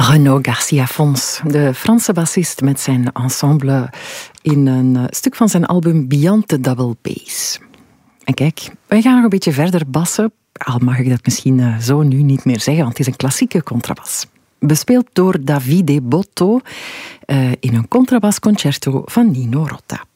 Renaud Garcia Fons, de Franse bassist met zijn ensemble in een stuk van zijn album Beyond the Double Bass. En kijk, wij gaan nog een beetje verder bassen, al mag ik dat misschien zo nu niet meer zeggen, want het is een klassieke contrabas. Bespeeld door Davide Botto in een contrabasconcerto van Nino Rota.